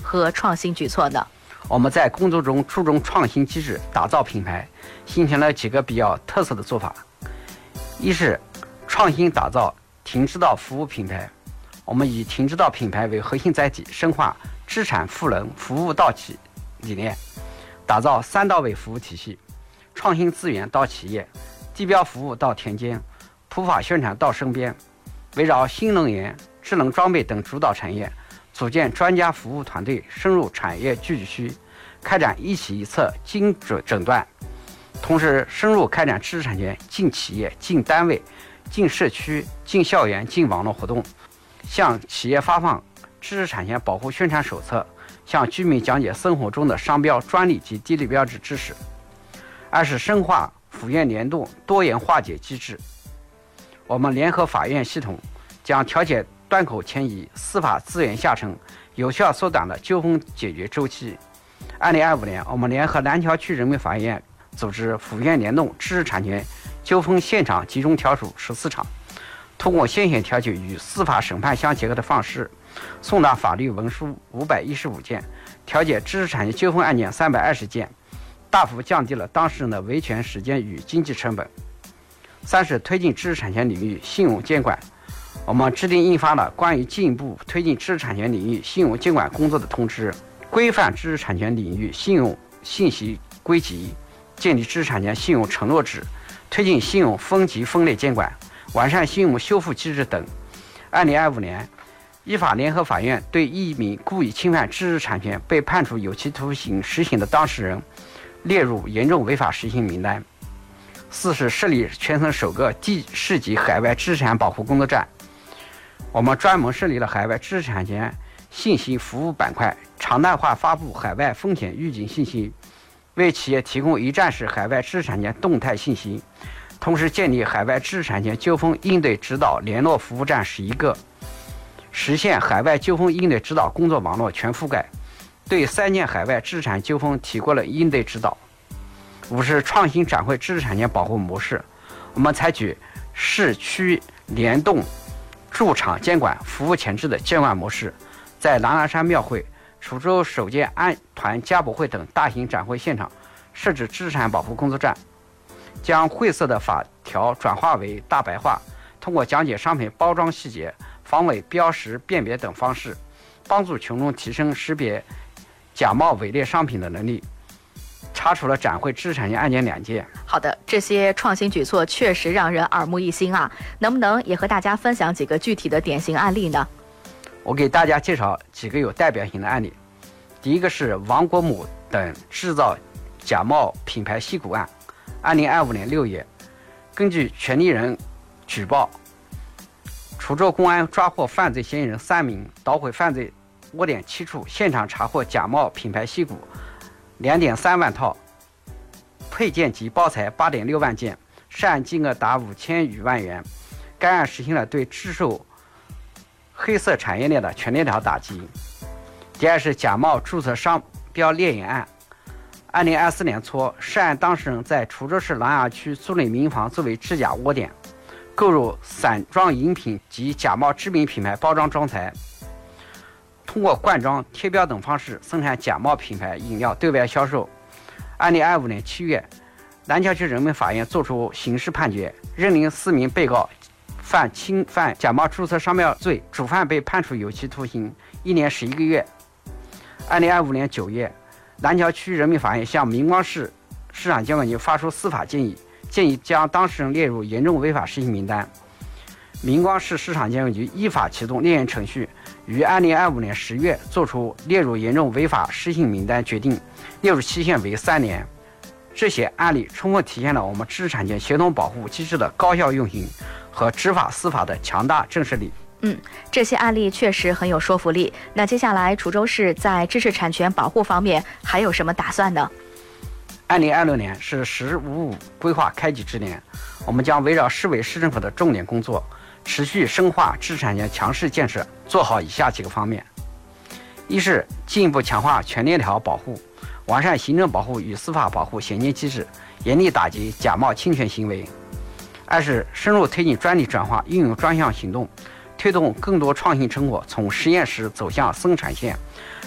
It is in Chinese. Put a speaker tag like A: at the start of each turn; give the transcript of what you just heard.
A: 和创新举措呢？
B: 我们在工作中注重创新机制，打造品牌，形成了几个比较特色的做法。一是创新打造停之道服务品牌，我们以停之道品牌为核心载体，深化知产赋能、服务到企理念，打造3到位服务体系，创新资源到企业，地标服务到田间，普法宣传到身边，围绕新能源、智能装备等主导产业，组建专家服务团队，深入产业聚集区，开展一企一策精准诊断，同时深入开展知识产权进企业、进单位、进社区、进校园、进网络活动，向企业发放知识产权保护宣传手册，向居民讲解生活中的商标、专利及地理标志知识。二是深化府院联动多元化解机制，我们联合法院系统将调解端口迁移、司法资源下沉，有效缩短了纠纷解决周期。2025年，我们联合南桥区人民法院组织府院联动知识产权纠纷现场集中调处14场，通过先选调解与司法审判相结合的方式，送达法律文书515件，调解知识产权纠纷案件320件，大幅降低了当事人的维权时间与经济成本。三是推进知识产权领域信用监管，我们制定印发了关于进一步推进知识产权领域信用监管工作的通知，规范知识产权领域信用信息归集，建立知识产权信用承诺制，推进信用分级分类监管，完善信用修复机制等。2025年，依法联合法院对1名故意侵犯知识产权被判处有期徒刑实刑的当事人列入严重违法实行名单。四是设立全省首个地市级海外知识产权保护工作站，我们专门设立了海外知识产权信息服务板块，常态化发布海外风险预警信息，为企业提供一站式海外知识产权动态信息，同时建立海外知识产权纠纷应对指导联络服务站11个，实现海外纠纷应对指导工作网络全覆盖，对3件海外知识产权纠纷提供了应对指导。五是创新展会知识产权保护模式，我们采取市区联动驻场监管服务前置的监管模式，在狼牙山庙会、滁州首届安团家博会等大型展会现场设置知识产权保护工作站，将晦涩的法条转化为大白话，通过讲解商品包装细节、防伪标识辨别等方式，帮助群众提升识别假冒伪劣商品的能力，查处了展会知识产权案件2件。
A: 好的，这些创新举措确实让人耳目一新啊！能不能也和大家分享几个具体的典型案例呢？
B: 我给大家介绍几个有代表性的案例。第一个是王国母等制造假冒品牌吸骨案。2025年6月，根据权利人举报，滁州公安抓获犯罪嫌疑人3名，捣毁犯罪窝点7处，现场查获假冒品牌吸骨2.3万套，配件及包材8.6万件，涉案金额达5000余万元。该案实行了对制售黑色产业链的全链条打击。第二是假冒注册商标猎眼案。2024年初，涉案当事人在滁州市琅琊区租赁民房作为制假窝点，购入散装饮品及假冒知名品牌包装装材，通过灌装、贴标等方式生产假冒品牌饮料对外销售。2025年7月，南桥区人民法院作出刑事判决，认定4名被告犯侵犯假冒注册商标罪，主犯被判处有期徒刑1年11个月。2025年9月，南桥区人民法院向明光市市场监管局发出司法建议，将当事人列入严重违法实行名单。明光市市场监管局依法启动列验程序，于2025年10月作出列入严重违法失信名单决定，列入期限为3年。这些案例充分体现了我们知识产权协同保护机制的高效运行和执法司法的强大震慑力。
A: 这些案例确实很有说服力。那接下来滁州市在知识产权保护方面还有什么打算呢
B: ？2026年是“10+5+5”规划开启之年，我们将围绕市委市政府的重点工作，持续深化知识产权强势建设，做好以下几个方面。一是进一步强化全链条保护，完善行政保护与司法保护衔接机制，严厉打击假冒侵权行为。二是深入推进专利转化，运用专项行动，推动更多创新成果从实验室走向生产线，